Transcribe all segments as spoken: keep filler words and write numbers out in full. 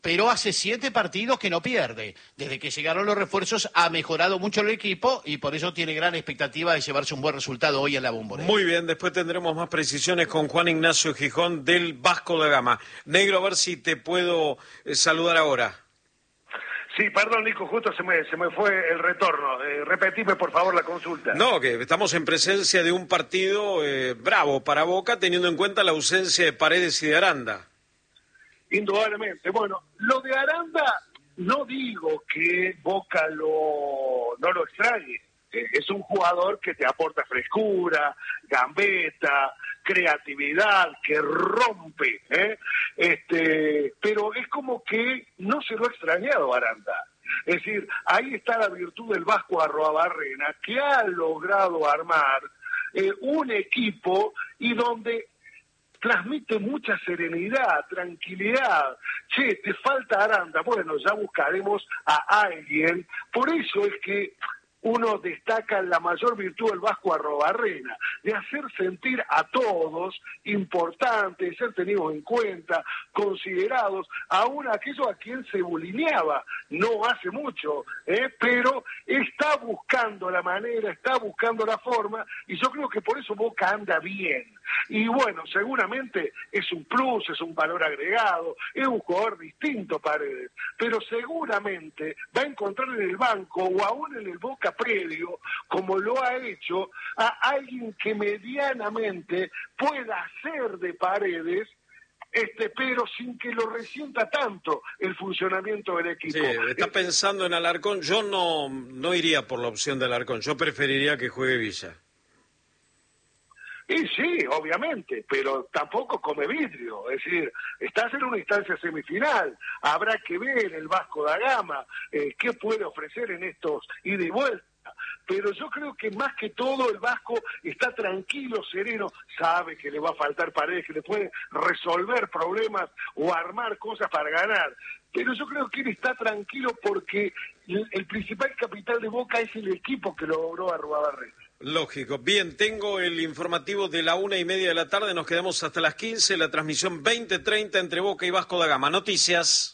pero hace siete partidos que no pierde. Desde que llegaron los refuerzos ha mejorado mucho el equipo y por eso tiene gran expectativa de llevarse un buen resultado hoy en la Bombonera. Muy bien, después tendremos más precisiones con Juan Ignacio Gijón del Vasco da Gama. Negro, a ver si te puedo eh, saludar ahora. Sí, perdón, Nico, justo se me, se me fue el retorno. Eh, repetime, por favor, la consulta. No, que estamos en presencia de un partido eh, bravo para Boca, teniendo en cuenta la ausencia de Paredes y de Aranda. Indudablemente. Bueno, lo de Aranda, no digo que Boca lo no lo extrañe. Eh, es un jugador que te aporta frescura, gambeta, creatividad, que rompe, ¿eh? Este, pero es como que no se lo ha extrañado Aranda. Es decir, ahí está la virtud del Vasco Arruabarrena, que ha logrado armar eh, un equipo y donde transmite mucha serenidad, tranquilidad. Che, te falta Aranda, bueno, ya buscaremos a alguien. Por eso es que uno destaca la mayor virtud del Vasco Arruabarrena, de hacer sentir a todos importantes, de ser tenidos en cuenta, considerados, aún aquellos a quien se bulineaba no hace mucho, ¿eh? Pero está buscando la manera, está buscando la forma, y yo creo que por eso Boca anda bien. Y bueno, seguramente es un plus, es un valor agregado, es un jugador distinto Paredes, pero seguramente va a encontrar en el banco o aún en el Boca predio, como lo ha hecho, a alguien que medianamente pueda hacer de Paredes, este, pero sin que lo resienta tanto el funcionamiento del equipo. Sí, está pensando en Alarcón. Yo no, no iría por la opción de Alarcón, yo preferiría que juegue Villa. Y sí, obviamente, pero tampoco come vidrio, es decir, estás en una instancia semifinal, habrá que ver el Vasco da Gama, eh, qué puede ofrecer en estos ida y vuelta, pero yo creo que más que todo el Vasco está tranquilo, sereno, sabe que le va a faltar Paredes, que le puede resolver problemas o armar cosas para ganar, pero yo creo que él está tranquilo porque el, el principal capital de Boca es el equipo que logró Arruabarrena. Lógico. Bien, tengo el informativo de la una y media de la tarde, nos quedamos hasta las quince, la transmisión veinte treinta entre Boca y Vasco da Gama. Noticias.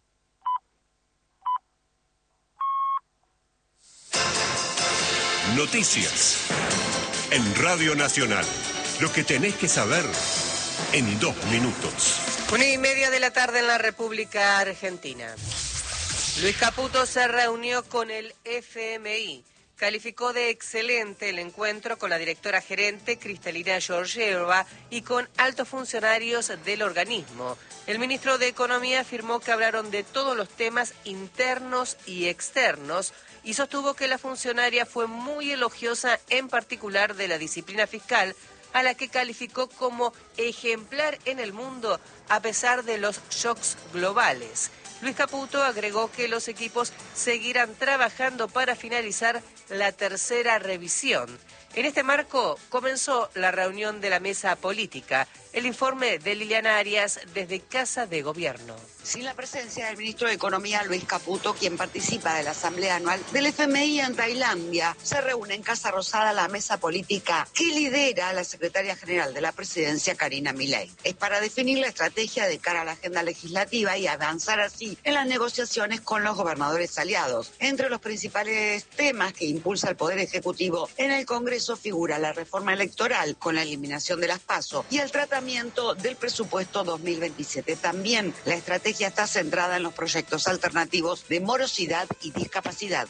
Noticias. En Radio Nacional. Lo que tenés que saber en dos minutos. Una y media de la tarde en la República Argentina. Luis Caputo se reunió con el F M I. Calificó de excelente el encuentro con la directora gerente Cristalina Georgieva y con altos funcionarios del organismo. El ministro de Economía afirmó que hablaron de todos los temas internos y externos y sostuvo que la funcionaria fue muy elogiosa, en particular de la disciplina fiscal, a la que calificó como ejemplar en el mundo a pesar de los shocks globales. Luis Caputo agregó que los equipos seguirán trabajando para finalizar la tercera revisión. En este marco comenzó la reunión de la mesa política. El informe de Liliana Arias desde Casa de Gobierno. Sin la presencia del ministro de Economía, Luis Caputo, quien participa de la Asamblea Anual del F M I en Tailandia, se reúne en Casa Rosada la mesa política que lidera la secretaria general de la presidencia, Karina Milei. Es para definir la estrategia de cara a la agenda legislativa y avanzar así en las negociaciones con los gobernadores aliados. Entre los principales temas que impulsa el Poder Ejecutivo en el Congreso figura la reforma electoral con la eliminación de las PASO y el tratamiento del presupuesto dos mil veintisiete. También la estrategia está centrada en los proyectos alternativos de morosidad y discapacidad.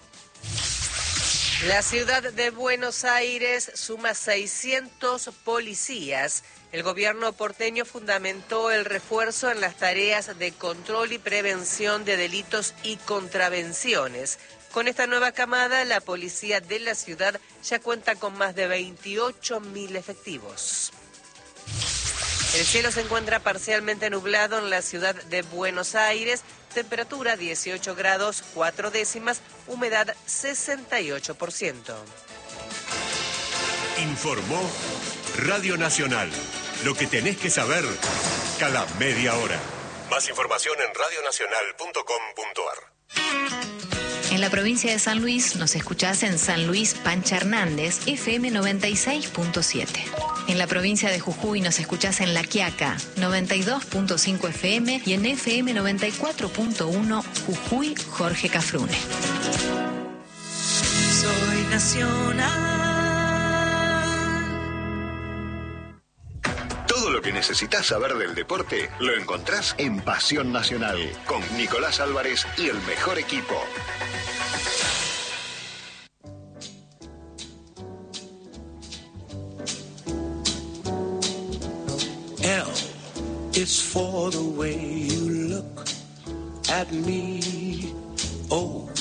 La ciudad de Buenos Aires suma seiscientos policías. El gobierno porteño fundamentó el refuerzo en las tareas de control y prevención de delitos y contravenciones. Con esta nueva camada, la policía de la ciudad ya cuenta con más de veintiocho mil efectivos. El cielo se encuentra parcialmente nublado en la ciudad de Buenos Aires, temperatura dieciocho grados cuatro décimas, humedad sesenta y ocho por ciento. Informó Radio Nacional. Lo que tenés que saber cada media hora. Más información en radionacional punto com punto ar. En la provincia de San Luis nos escuchás en San Luis Pancha Hernández, F M noventa y seis punto siete. En la provincia de Jujuy nos escuchás en La Quiaca, noventa y dos punto cinco F M y en F M noventa y cuatro punto uno Jujuy Jorge Cafrune. Soy nacional. Todo lo que necesitas saber del deporte lo encontrás en Pasión Nacional con Nicolás Álvarez y el mejor equipo. L is for the way you look at me. O